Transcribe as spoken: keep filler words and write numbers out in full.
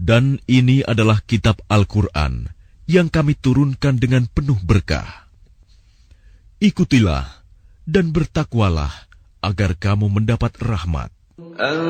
Dan ini adalah kitab Al-Quran yang kami turunkan dengan penuh berkah. Ikutilah dan bertakwalah agar kamu mendapat rahmat.